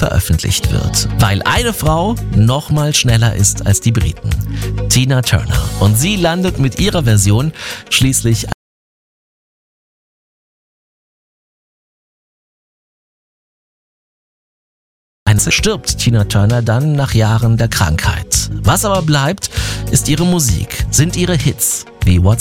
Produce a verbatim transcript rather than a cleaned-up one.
veröffentlicht wird, weil eine Frau noch mal schneller ist als die Briten, Tina Turner. Und sie landet mit ihrer Version schließlich stirbt Tina Turner dann nach Jahren der Krankheit. Was aber bleibt, ist ihre Musik, sind ihre Hits wie What's